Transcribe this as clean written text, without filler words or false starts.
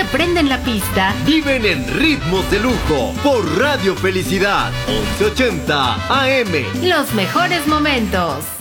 prenden la pista, viven en ritmos de lujo por Radio Felicidad 1180 AM. los mejores momentos.